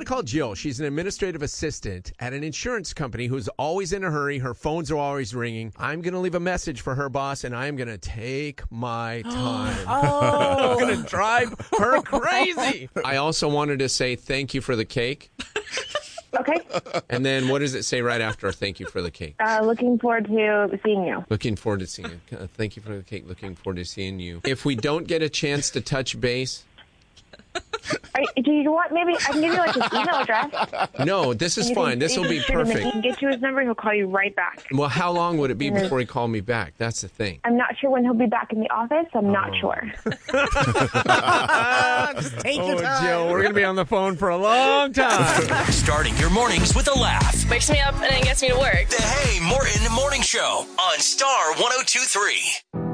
call Jill. She's an administrative assistant at an insurance company who's always in a hurry. Her phones are always ringing. I'm going to leave a message for her boss, and I'm going to take my time. I'm going to drive her crazy. I also wanted to say thank you for the cake. Okay. And then what does it say right after thank you for the cake? Looking forward to seeing you. Looking forward to seeing you. Thank you for the cake. Looking forward to seeing you. If we don't get a chance to touch base. Do you want, maybe I can give you like his email address? No, this is fine. This will be perfect. He can get you his number and he'll call you right back. Well, how long would it be before he called me back? That's the thing. I'm not sure when he'll be back in the office. I'm not sure. Just take your time. Jill, we're going to be on the phone for a long time. Starting your mornings with a laugh. Wakes me up and then gets me to work. The Hey Morton Morning Show on Star 102.3.